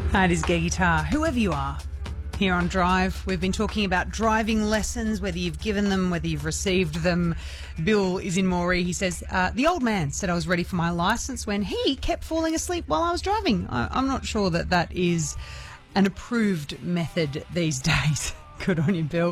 That is Gay Guitar, whoever you are. Here on Drive, we've been talking about driving lessons, whether you've given them, whether you've received them. Bill is in Moree. He says, the old man said I was ready for my licence when he kept falling asleep while I was driving. I'm not sure that is an approved method these days. Good on you, Bill.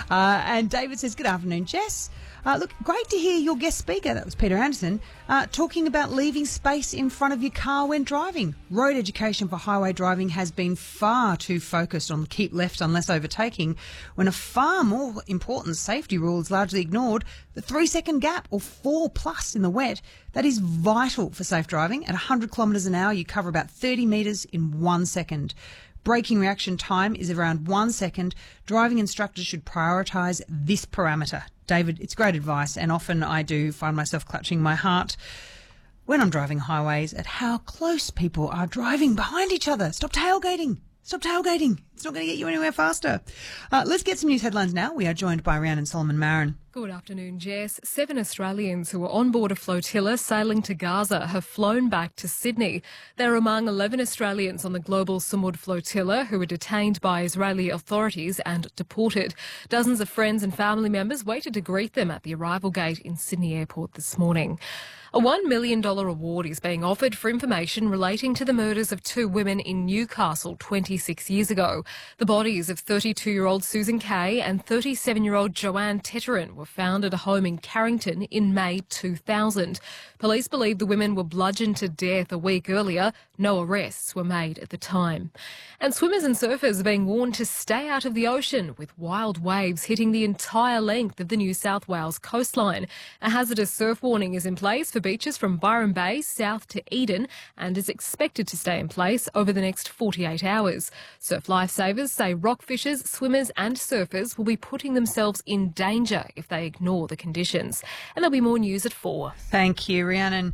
And David says, good afternoon, Jess. Look, great to hear your guest speaker, that was Peter Anderson, talking about leaving space in front of your car when driving. Road education for highway driving has been far too focused on keep left unless overtaking, when a far more important safety rule is largely ignored, the 3-second gap or 4+ in the wet. That is vital for safe driving. At 100 kilometres an hour, you cover about 30 metres in 1 second. Braking reaction time is around 1 second. Driving instructors should prioritise this parameter. David, it's great advice, and often I do find myself clutching my heart when I'm driving highways at how close people are driving behind each other. Stop tailgating. Stop tailgating. It's not going to get you anywhere faster. Let's get some news headlines now. We are joined by Rhiannon Solomon Marin. Good afternoon, Jess. 7 Australians who were on board a flotilla sailing to Gaza have flown back to Sydney. They're among 11 Australians on the global Sumud flotilla who were detained by Israeli authorities and deported. Dozens of friends and family members waited to greet them at the arrival gate in Sydney Airport this morning. A $1 million award is being offered for information relating to the murders of 2 women in Newcastle 26 years ago. The bodies of 32-year-old Susan Kay and 37-year-old Joanne Tetterin were found at a home in Carrington in May 2000. Police believe the women were bludgeoned to death a week earlier. No arrests were made at the time. And swimmers and surfers are being warned to stay out of the ocean, with wild waves hitting the entire length of the New South Wales coastline. A hazardous surf warning is in place for beaches from Byron Bay south to Eden and is expected to stay in place over the next 48 hours. Surf lifesavers say rockfishers, swimmers and surfers will be putting themselves in danger if they ignore the conditions. And there'll be more news at 4. Thank you, Rhiannon.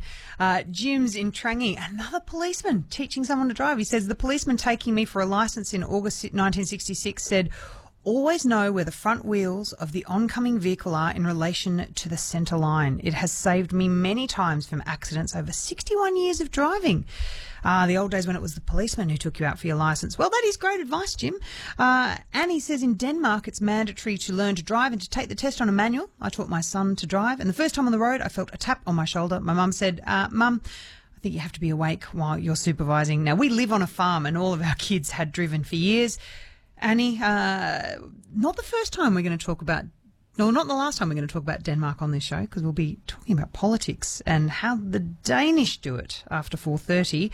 Jim's in Trangie, another policeman teaching someone to drive. He says, the policeman taking me for a licence in August 1966 said, always know where the front wheels of the oncoming vehicle are in relation to the centre line. It has saved me many times from accidents over 61 years of driving. The old days when it was the policeman who took you out for your licence. Well, that is great advice, Jim. Annie says in Denmark it's mandatory to learn to drive and to take the test on a manual. I taught my son to drive, and the first time on the road I felt a tap on my shoulder. My mum said, Mum, I think you have to be awake while you're supervising. Now, we live on a farm and all of our kids had driven for years. Annie, not the first time we're going to talk about, no, not the last time we're going to talk about Denmark on this show, because we'll be talking about politics and how the Danish do it after 4:30.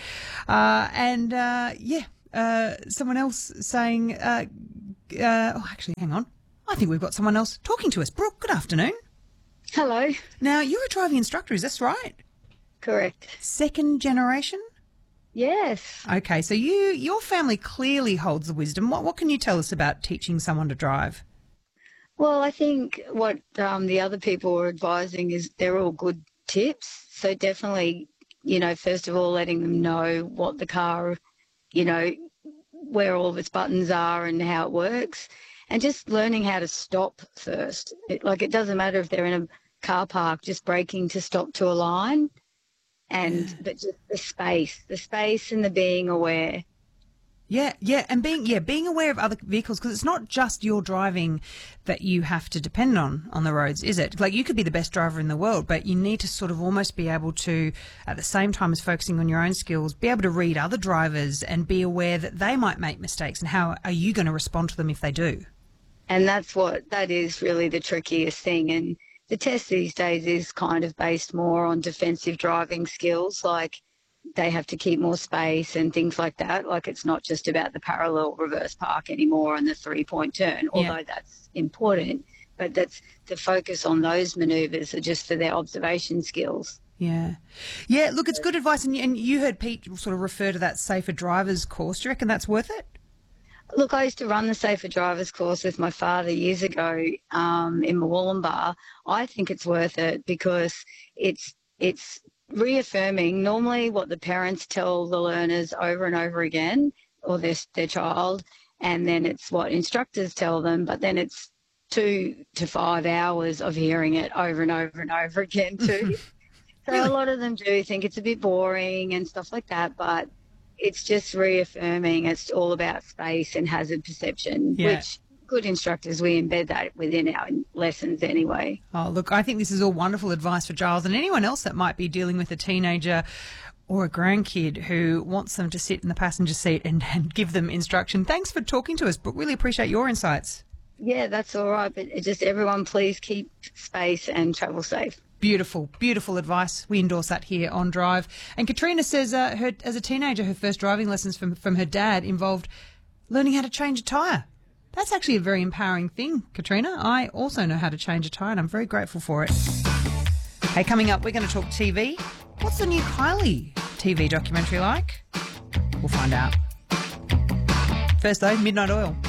Someone else saying, actually, hang on. I think we've got someone else talking to us. Brooke, good afternoon. Hello. Now, you're a driving instructor, is this right? Correct. Second generation? Yes. Okay, so your family clearly holds the wisdom. What can you tell us about teaching someone to drive? Well, I think what the other people are advising is they're all good tips. So definitely, first of all, letting them know what the car, where all of its buttons are and how it works, and just learning how to stop first. It doesn't matter if they're in a car park, just braking to stop to a line. But just the space and the being aware. Yeah, and being aware of other vehicles, because it's not just your driving that you have to depend on the roads, is it? Like, you could be the best driver in the world, but you need to sort of almost be able to, at the same time as focusing on your own skills, be able to read other drivers and be aware that they might make mistakes, and how are you going to respond to them if they do? And that is really the trickiest thing. And the test these days is kind of based more on defensive driving skills, like they have to keep more space and things like that. Like, it's not just about the parallel reverse park anymore and the 3-point turn, although that's important. But that's the focus on those manoeuvres are just for their observation skills. Yeah. Yeah, look, it's good advice. And you heard Pete sort of refer to that Safer Drivers course. Do you reckon that's worth it? Look, I used to run the Safer Drivers course with my father years ago in Murwillumbah. I think it's worth it because it's reaffirming normally what the parents tell the learners over and over again, or their child, and then it's what instructors tell them, but then it's 2 to 5 hours of hearing it over and over and over again too. So a lot of them do think it's a bit boring and stuff like that, but it's just reaffirming it's all about space and hazard perception, Yeah. which good instructors, we embed that within our lessons anyway. Oh, look, I think this is all wonderful advice for Giles and anyone else that might be dealing with a teenager or a grandkid who wants them to sit in the passenger seat and give them instruction. Thanks for talking to us, but really appreciate your insights. Yeah, that's all right, but just everyone please keep space and travel safe. Beautiful, beautiful advice. We endorse that here on Drive. And Katrina says as a teenager, her first driving lessons from her dad involved learning how to change a tyre. That's actually a very empowering thing, Katrina. I also know how to change a tyre and I'm very grateful for it. Hey, coming up, we're going to talk TV. What's the new Kylie TV documentary like? We'll find out. First though, Midnight Oil.